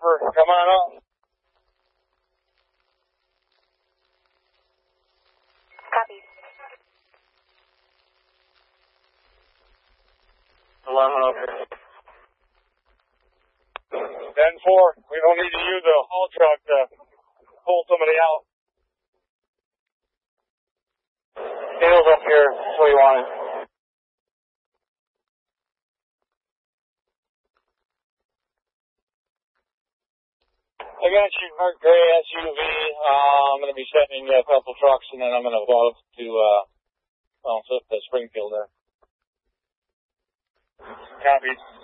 Skipper. Come on up. Copy. 11 up here. 10-4. We don't need to use a haul truck to pull somebody out. Tails up here. That's what you wanted. I got your dark gray SUV. I'm going to be sending a couple trucks, and then I'm going to go up to Springfield there. Copy.